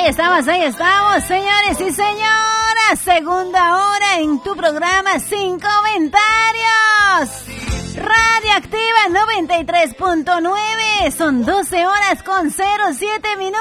Ahí estamos, señores y señoras. Segunda hora en tu programa Sin Comentarios. Radioactiva 93.9. Son 12 horas con 07 minutos.